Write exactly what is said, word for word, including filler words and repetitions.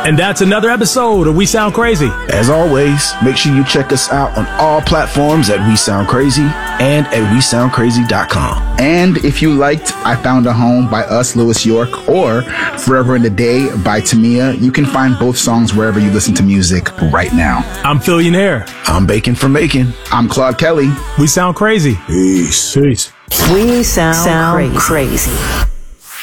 And that's another episode of We Sound Crazy. As always, make sure you check us out on all platforms at We Sound Crazy and at we sound crazy dot com. And if you liked I Found a Home by us, Louis York, or Forever in the Day by Tamia, you can find both songs wherever you listen to music right now. I'm Phillionaire. I'm Bacon from Macon. I'm Claude Kelly. We Sound Crazy. Peace. Peace. We sound, sound crazy. crazy.